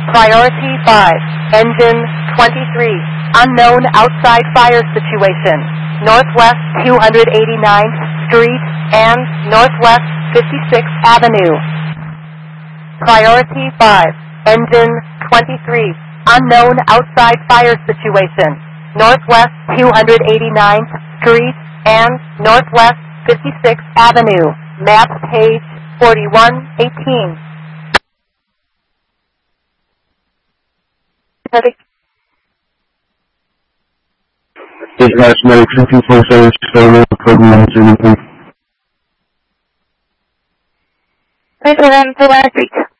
Priority 5, engine 23, unknown outside fire situation, Northwest 289th Street and Northwest 56th Avenue. Priority 5, engine 23, unknown outside fire situation, Northwest 289th Street and Northwest 56th Avenue, map page 4118. Dispatch medic 247 code 1 President Electric.